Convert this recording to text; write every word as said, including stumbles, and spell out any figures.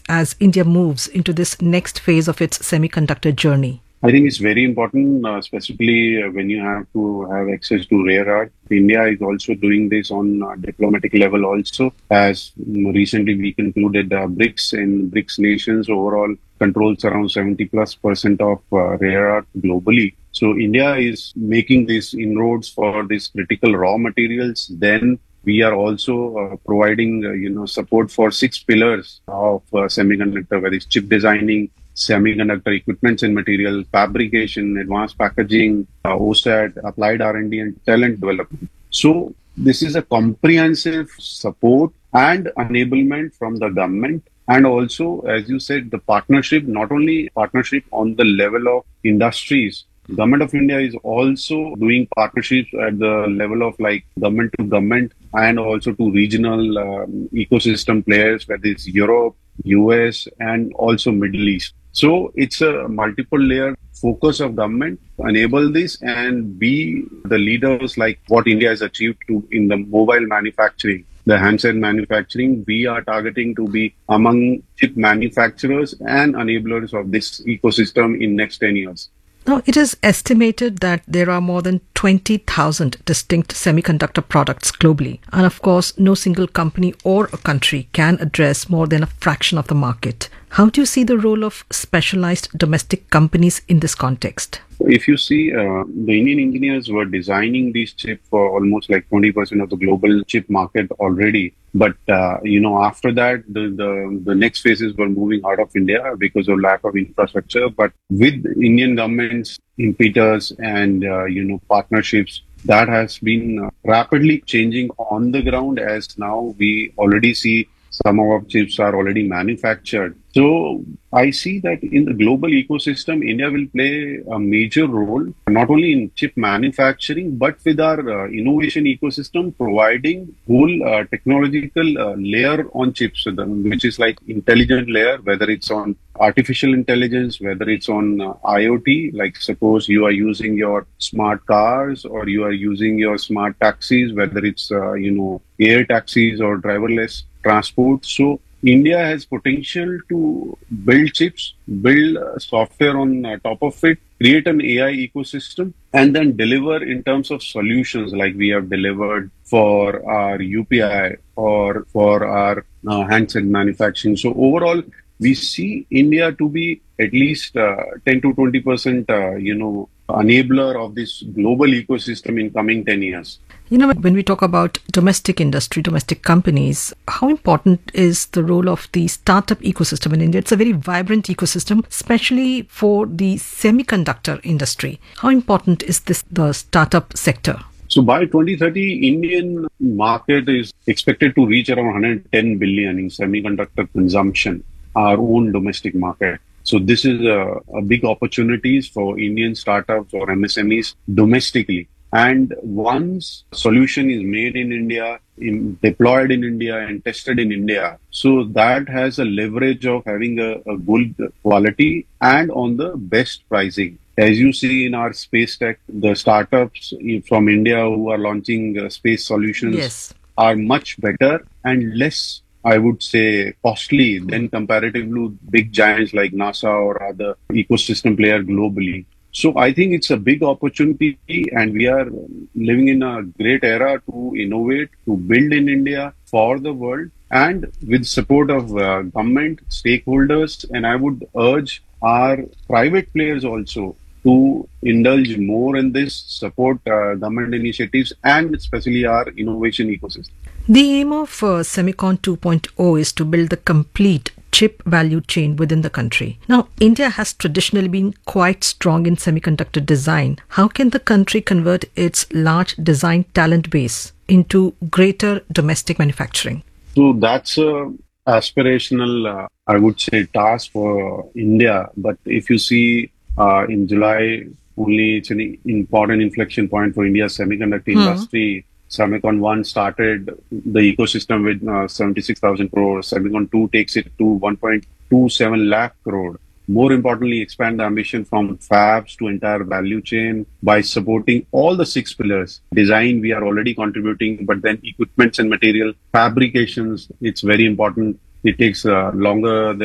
as India moves into this next phase of its semiconductor journey? I think it's very important, uh, specifically uh, when you have to have access to rare earth. India is also doing this on uh, diplomatic level also, as um, recently we concluded uh, BRICS, and BRICS nations overall controls around seventy plus percent of uh, rare earth globally. So India is making these inroads for these critical raw materials. Then we are also uh, providing, uh, you know, support for six pillars of uh, semiconductor, whether it's chip designing, semiconductor equipments and material, fabrication, advanced packaging, uh, OSAT, applied R and D, and talent development. So this is a comprehensive support and enablement from the government. And also, as you said, the partnership, not only partnership on the level of industries, Government of India is also doing partnerships at the level of like government to government and also to regional um, ecosystem players, whether it's Europe, U S, and also Middle East. So it's a multiple layer focus of government to enable this and be the leaders like what India has achieved to in the mobile manufacturing, the handset manufacturing. We are targeting to be among chip manufacturers and enablers of this ecosystem in next ten years. Now, it is estimated that there are more than twenty thousand distinct semiconductor products globally. And of course, no single company or a country can address more than a fraction of the market. How do you see the role of specialized domestic companies in this context? If you see, uh, the Indian engineers were designing these chips for almost like twenty percent of the global chip market already. But, uh, you know, after that, the, the, the next phases were moving out of India because of lack of infrastructure. But with Indian government's impetus and, uh, you know, partnerships, that has been uh, rapidly changing on the ground, as now we already see some of our chips are already manufactured. So I see that in the global ecosystem, India will play a major role, not only in chip manufacturing, but with our uh, innovation ecosystem, providing whole uh, technological uh, layer on chips, which is like intelligent layer, whether it's on artificial intelligence, whether it's on uh, IoT, like suppose you are using your smart cars or you are using your smart taxis, whether it's, uh, you know, air taxis or driverless transport. So India has potential to build chips, build uh, software on uh, top of it, create an A I ecosystem, and then deliver in terms of solutions like we have delivered for our U P I or for our uh, handset manufacturing. So overall, we see India to be at least uh, ten to twenty percent, uh, you know, enabler of this global ecosystem in coming ten years. You know, when we talk about domestic industry, domestic companies, how important is the role of the startup ecosystem in India? It's a very vibrant ecosystem, especially for the semiconductor industry. How important is this, the startup sector? So by twenty thirty, Indian market is expected to reach around one hundred ten billion in semiconductor consumption, our own domestic market. So this is a, a big opportunities for Indian startups or M S M Es domestically. And once solution is made in India, in, deployed in India and tested in India, so that has a leverage of having a, a good quality and on the best pricing. As you see in our space tech, the startups from India who are launching uh, space solutions yes. are much better and less, I would say, costly than comparatively to big giants like NASA or other ecosystem player globally. So I think it's a big opportunity and we are living in a great era to innovate, to build in India for the world and with support of uh, government, stakeholders, and I would urge our private players also to indulge more in this, support uh, government initiatives and especially our innovation ecosystem. The aim of uh, Semicon two point oh is to build the complete chip value chain within the country. Now, India has traditionally been quite strong in semiconductor design. How can the country convert its large design talent base into greater domestic manufacturing? So that's a aspirational, uh, I would say, task for India. But if you see uh, in July, only it's an important inflection point for India's semiconductor hmm. industry. Semicon one started the ecosystem with uh, seventy-six thousand crores. Semicon two takes it to one point two seven lakh crore. More importantly, expand the ambition from fabs to entire value chain by supporting all the six pillars. Design, we are already contributing, but then equipments and material, fabrications, it's very important. It takes uh, longer